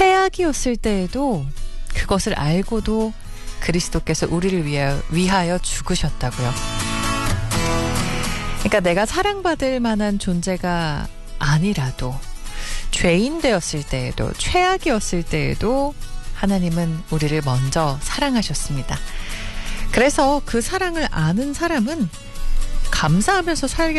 최악이었을 때에도 그것을 알고도 그리스도께서 우리를 위하여 죽으셨다고요. 그러니까 내가 사랑받을 만한 존재가 아니라도 죄인 되었을 때에도 최악이었을 때에도 하나님은 우리를 먼저 사랑하셨습니다. 그래서 그 사랑을 아는 사람은 감사하면서 살게